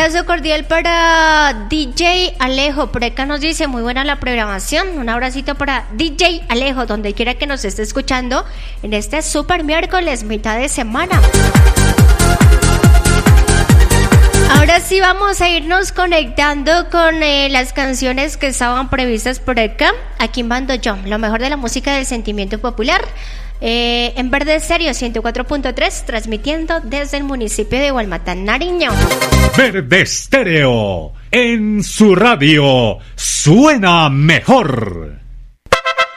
abrazo cordial para DJ Alejo. Por acá nos dice, muy buena la programación. Un abracito para DJ Alejo, donde quiera que nos esté escuchando en este super miércoles, mitad de semana. Ahora sí vamos a irnos conectando con las canciones que estaban previstas por acá. Aquí mando yo, lo mejor de la música del sentimiento popular. En Verde Estéreo 104.3, transmitiendo desde el municipio de Gualmatán, Nariño. Verde Estéreo, en su radio, suena mejor.